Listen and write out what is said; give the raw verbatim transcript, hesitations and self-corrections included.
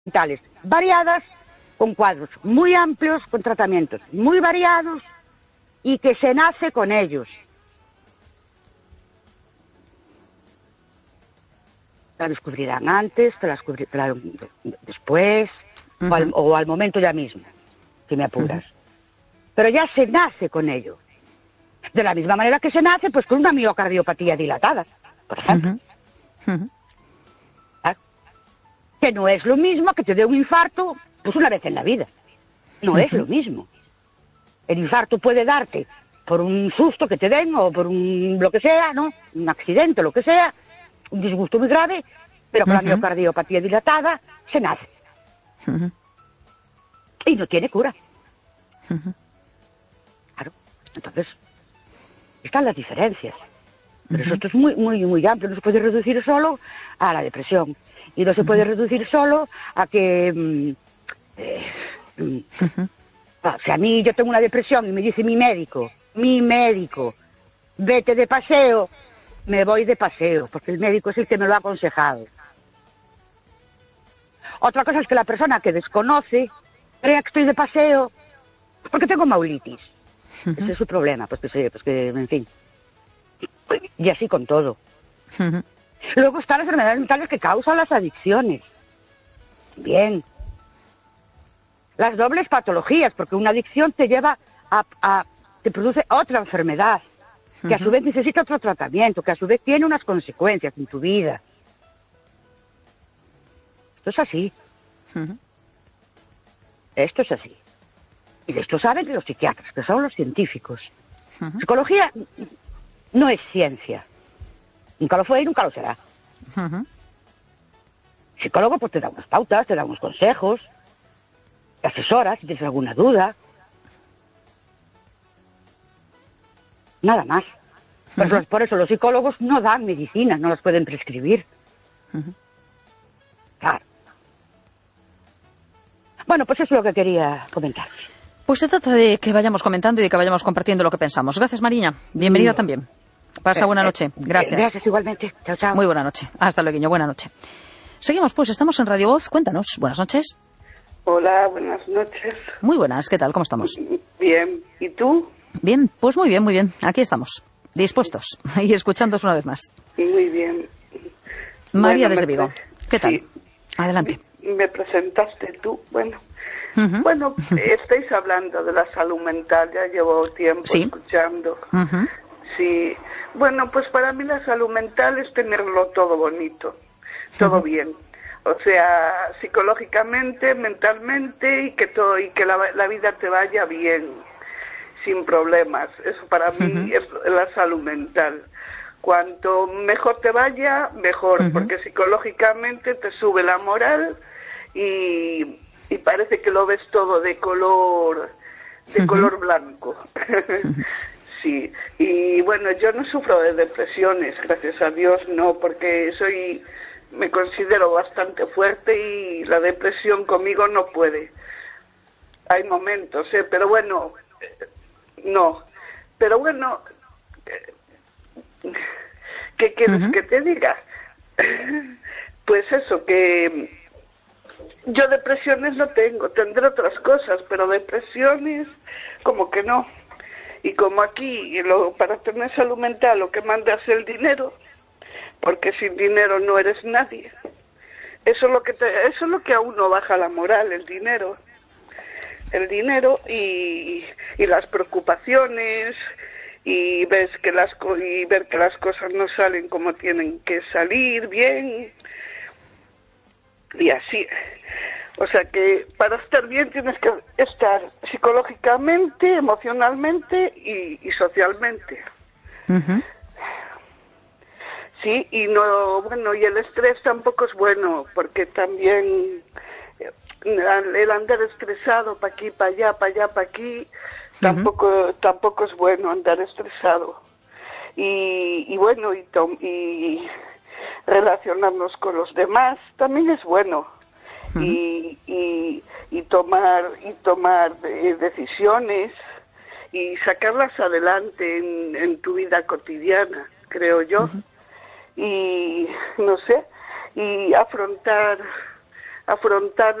mentales variadas, con cuadros muy amplios, con tratamientos muy variados y que se nace con ellos. La descubrirán antes, te la descubrirán después, uh-huh. o, al, o al momento ya mismo, si me apuras. Uh-huh. Pero ya se nace con ello. De la misma manera que se nace, pues con una miocardiopatía dilatada, por ejemplo. Uh-huh. Uh-huh. ¿Ah? Que no es lo mismo que te dé un infarto, pues una vez en la vida. No uh-huh. es lo mismo. El infarto puede darte por un susto que te den, o por un lo que sea, ¿no? Un accidente, lo que sea, un disgusto muy grave, pero con uh-huh. la miocardiopatía dilatada se nace. Uh-huh. Y no tiene cura. Uh-huh. Claro. Entonces, están las diferencias. Pero uh-huh. eso esto es muy, muy, muy amplio. No se puede reducir solo a la depresión. Y no se uh-huh. puede reducir solo a que... Mm, eh, mm, uh-huh. o sea, a mí yo tengo una depresión y me dice mi médico, mi médico, vete de paseo, me voy de paseo, porque el médico es el que me lo ha aconsejado. Otra cosa es que la persona que desconoce crea que estoy de paseo porque tengo maulitis. Uh-huh. Ese es su problema, pues que, se, pues que, en fin. Y así con todo. Uh-huh. Luego están las enfermedades mentales que causan las adicciones. Bien. Las dobles patologías, porque una adicción te lleva a, a te produce otra enfermedad, que uh-huh. a su vez necesita otro tratamiento, que a su vez tiene unas consecuencias en tu vida. Esto es así. Uh-huh. Esto es así. Y esto saben los psiquiatras, que son los científicos. Uh-huh. Psicología no es ciencia. Nunca lo fue y nunca lo será. Uh-huh. Psicólogo pues te da unas pautas, te da unos consejos, te asesora si tienes alguna duda. Nada más. Uh-huh. Por, por eso los psicólogos no dan medicinas, no las pueden prescribir. Uh-huh. Claro. Bueno, pues eso es lo que quería comentar. Pues se trata de que vayamos comentando y de que vayamos compartiendo lo que pensamos. Gracias, Mariña. Bienvenida mm. también. Pasa buena noche. Gracias. Gracias igualmente. Chao, chao. Muy buena noche. Hasta luego, buena noche. Seguimos, pues, estamos en Radio Voz. Cuéntanos. Buenas noches. Hola, buenas noches. Muy buenas. ¿Qué tal? ¿Cómo estamos? Bien. ¿Y tú? Bien, pues muy bien, muy bien. Aquí estamos. Dispuestos. Y escuchándoos una vez más. Muy bien. María bueno, desde Vigo. ¿Qué tal? Sí. Adelante. Me, me presentaste tú. Bueno. Uh-huh. Bueno, estáis hablando de la salud mental. Ya llevo tiempo ¿Sí? escuchando. Uh-huh. Sí. Bueno, pues para mí la salud mental es tenerlo todo bonito. Todo uh-huh. bien. O sea, psicológicamente, mentalmente, y que todo y que la, la vida te vaya bien, sin problemas. Eso para mí uh-huh. es la salud mental. Cuanto mejor te vaya, mejor, uh-huh. porque psicológicamente te sube la moral y, y parece que lo ves todo de color, de uh-huh. color blanco. Uh-huh. Sí. Y bueno, yo no sufro de depresiones, gracias a Dios, no, porque soy... me considero bastante fuerte y la depresión conmigo no puede. Hay momentos, ¿eh? Pero bueno, eh, no. Pero bueno, eh, ¿qué quieres uh-huh. que te diga? Pues eso, que yo depresiones no tengo, tendré otras cosas, pero depresiones como que no. Y como aquí, lo, para tener salud mental, lo que manda es el dinero, porque sin dinero no eres nadie. Eso es lo que te, eso es lo que a uno baja la moral, el dinero. El dinero y, y las preocupaciones y ves que las y ver que las cosas no salen como tienen que salir bien y así. O sea que para estar bien tienes que estar psicológicamente, emocionalmente y, y socialmente. Uh-huh. Sí, y no, bueno, y el estrés tampoco es bueno, porque también el andar estresado para aquí, para allá, para allá, para aquí, tampoco, uh-huh. tampoco es bueno andar estresado. Y, y bueno, y, to- y relacionarnos con los demás también es bueno. Uh-huh. Y, y, y tomar, y tomar eh, decisiones y sacarlas adelante en, en tu vida cotidiana, creo yo. Uh-huh. Y no sé, y afrontar afrontar